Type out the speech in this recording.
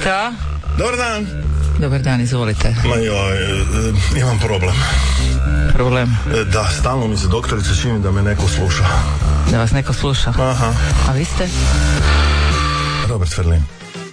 Da? Dobar dan. Dobar dan, izvolite. Ma joj, imam problem. Problem? Da, stalno mi se doktorica čini da me neko sluša. Da vas neko sluša? Aha. A vi ste? Robert Ferlin.